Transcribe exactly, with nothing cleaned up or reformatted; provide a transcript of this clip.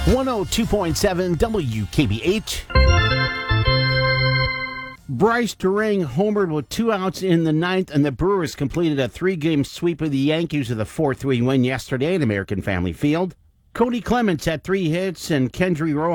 one oh two point seven W K B H. Bryce Turang homered with two outs in the ninth, and the Brewers completed a three-game sweep of the Yankees with a four three win yesterday at American Family Field. Cody Clements had three hits, and Kendry Rojas